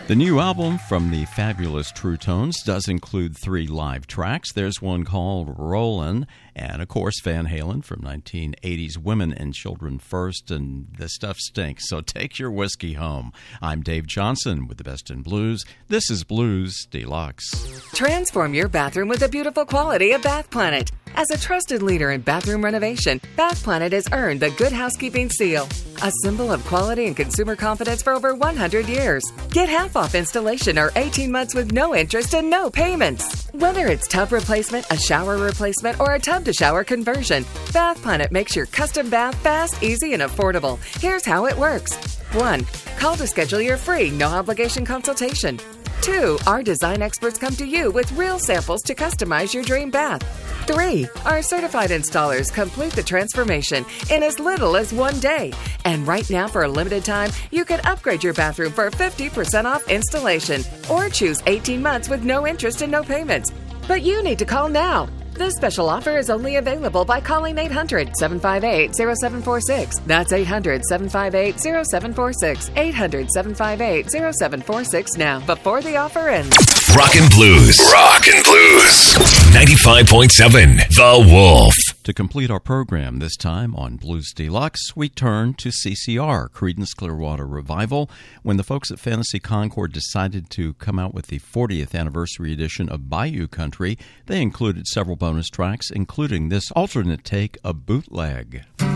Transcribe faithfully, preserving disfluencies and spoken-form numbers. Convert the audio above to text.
The new album from the fabulous True Tones does include three live tracks. There's one called Rollin', and of course Van Halen from nineteen eighties Women and Children First, and the stuff stinks, so take your whiskey home. I'm Dave Johnson with the Best in Blues. This is Blues Deluxe. Transform your bathroom with the beautiful quality of Bath Planet. As a trusted leader in bathroom renovation, Bath Planet has earned the Good Housekeeping seal, a symbol of quality and consumer confidence for over one hundred years. Get half off installation or eighteen months with no interest and no payments. Whether it's tub replacement, a shower replacement, or a tub-to-shower conversion, Bath Planet makes your custom bath fast, easy, and affordable. Here's how it works. one. Call to schedule your free, no-obligation consultation. two. Our design experts come to you with real samples to customize your dream bath. three. Our certified installers complete the transformation in as little as one day. And right now, for a limited time, you can upgrade your bathroom for fifty percent off installation or choose eighteen months with no interest and no payments. But you need to call now. This special offer is only available by calling eight hundred, seven five eight, zero seven four six. That's eight hundred, seven five eight, zero seven four six. eight hundred, seven five eight, zero seven four six now, before the offer ends. Rockin' Blues. Rockin' Blues. ninety-five point seven The Wolf. To complete our program this time on Blues Deluxe, we turn to C C R, Creedence Clearwater Revival, when the folks at Fantasy Concord decided to come out with the fortieth anniversary edition of Bayou Country. They included several bonus tracks, including this alternate take, a bootleg.